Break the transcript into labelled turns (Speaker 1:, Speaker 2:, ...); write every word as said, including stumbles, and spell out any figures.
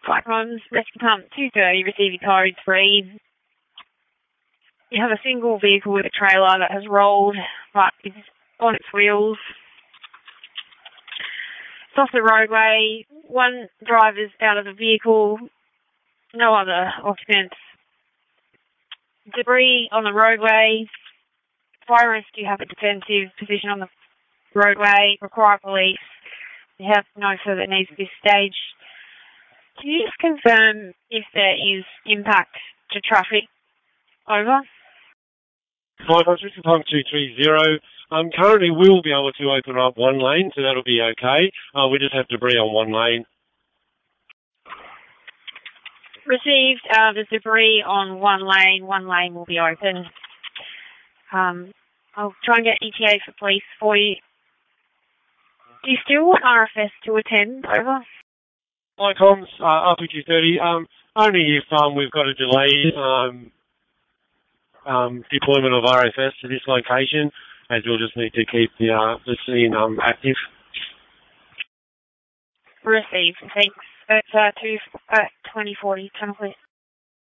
Speaker 1: Flycom's Rescue Pump two thirty, receiving codes three. You have a single vehicle with a trailer that has rolled, but is on its wheels. It's off the roadway. One driver's out of the vehicle. No other occupants. Debris on the roadway. Fire rescue have a defensive position on the roadway. Require police. We have no further needs at this stage. Can you just confirm if there is impact to traffic? Over.
Speaker 2: Flycom's Rescue Pump two three zero. Um, currently, we'll be able to open up one lane, so that'll be okay. Uh, we just have debris on one lane.
Speaker 1: Received. Uh, there's debris on one lane. One lane will be open. Um, I'll try and get E T A for police for you. Do you still want R F S to attend? Over.
Speaker 2: Flycom's uh, R P two thirty. Um, only if um, we've got a delayed um, um, deployment of R F S to this location, as we'll just need to keep the, uh, the scene um, active.
Speaker 1: Received. Thanks. It's uh, two, uh, twenty forty. Ten, please.